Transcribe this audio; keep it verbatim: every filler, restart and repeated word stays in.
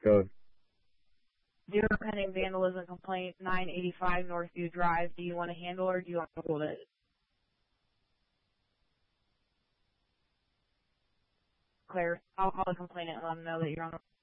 code. Zero pending vandalism complaint, nine eighty-five Northview Drive. Do you want to handle or do you want to hold it? Claire, I'll call the complainant and let them know that you're on the